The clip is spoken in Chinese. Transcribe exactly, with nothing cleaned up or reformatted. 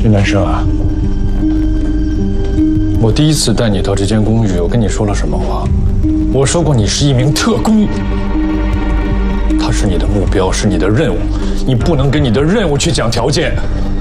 云南生啊，我第一次带你到这间公寓，我跟你说了什么话？我说过你是一名特工，他是你的目标，是你的任务，你不能跟你的任务去讲条件。